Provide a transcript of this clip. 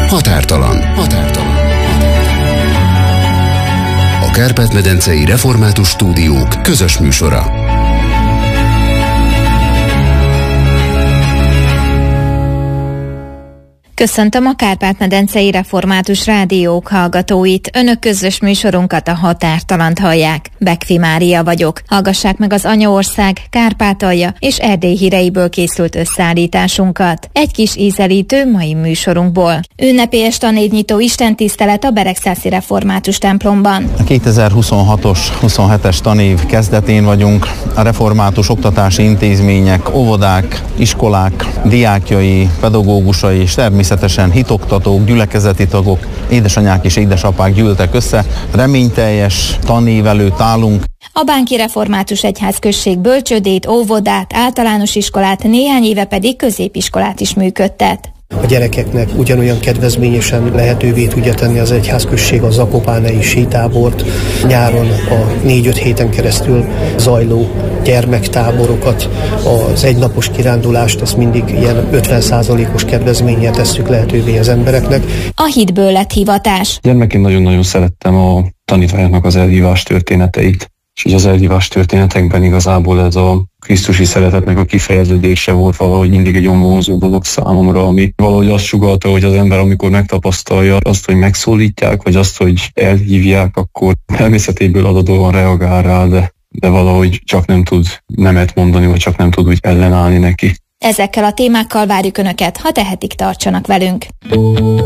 Határtalan. A Kárpát-medencei Református Stúdiók közös műsora. Köszöntöm a Kárpát-medencei Református Rádiók hallgatóit. Önök közös műsorunkat, a Határtalant hallják. Bekfi Mária vagyok. Hallgassák meg az Anyaország, Kárpátalja és Erdély híreiből készült összeállításunkat. Egy kis ízelítő mai műsorunkból. Ünnepélyes tanévnyitó istentisztelet a Beregszászi Református templomban. A 2026-os, 27-es tanév kezdetén vagyunk. A református oktatási intézmények, óvodák, iskolák, diákjai, pedagógusai és természetesen hitoktatók, gyülekezeti tagok, édesanyák és édesapák gyűltek össze. Reményteljes tanév előtt állunk. A Bánki Református Egyházközség bölcsődét, óvodát, általános iskolát, néhány éve pedig középiskolát is működtet. A gyerekeknek ugyanolyan kedvezményesen lehetővé tudja tenni az egyházközség a zakopánei sítábort, nyáron a 4-5 héten keresztül zajló gyermektáborokat, az egynapos kirándulást, azt mindig ilyen 50%-os kedvezménnyel tesszük lehetővé az embereknek. A hitből lett hivatás. Gyermekként nagyon-nagyon szerettem a tanítványoknak az elhívás történeteit. És így az elhívás történetekben igazából ez a krisztusi szeretetnek a kifejeződése volt valahogy mindig egy vonzó dolog számomra, ami valahogy azt sugallta, hogy az ember, amikor megtapasztalja azt, hogy megszólítják, vagy azt, hogy elhívják, akkor természetéből adódóan reagál rá, de valahogy csak nem tud nemet mondani, vagy csak nem tud úgy ellenállni neki. Ezekkel a témákkal várjuk Önöket, ha tehetik, tartsanak velünk.